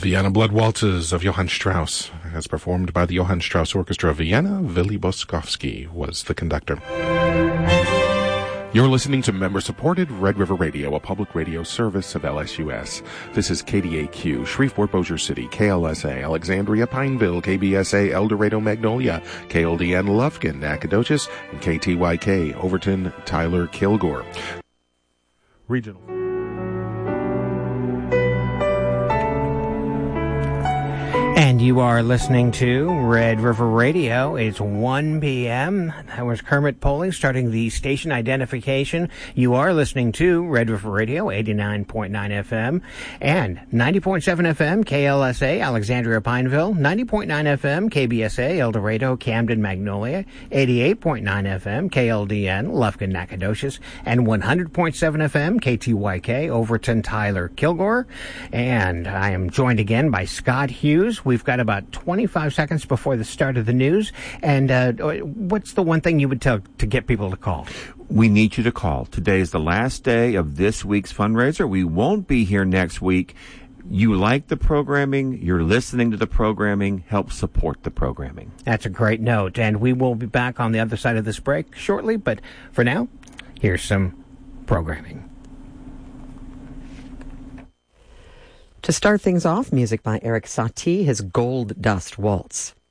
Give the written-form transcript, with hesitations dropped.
Vienna Blood Waltzes of Johann Strauss, as performed by the Johann Strauss Orchestra of Vienna. Willy Boskowski was the conductor. You're listening to member-supported Red River Radio, a public radio service of LSUS. This is KDAQ, Shreveport-Bossier City, KLSA, Alexandria, Pineville, KBSA, El Dorado, Magnolia, KLDN, Lufkin, Nacogdoches, and KTYK, Overton, Tyler, Kilgore. Regional. And you are listening to Red River Radio. It's 1 p.m. That was Kermit Poley starting the station identification. You are listening to Red River Radio, 89.9 FM and 90.7 FM, KLSA, Alexandria, Pineville, 90.9 FM, KBSA, El Dorado, Camden, Magnolia, 88.9 FM, KLDN, Lufkin, Nacogdoches, and 100.7 FM, KTYK, Overton, Tyler, Kilgore. And I am joined again by Scott Hughes. We've got about 25 seconds before the start of the news. And what's the one thing you would tell to get people to call? We need you to call. Today is the last day of this week's fundraiser. We won't be here next week. You like the programming, you're listening to the programming, help support the programming. That's a great note. And we will be back on the other side of this break shortly. But for now, here's some programming. To start things off, music by Eric Satie, his Gold Dust Waltz.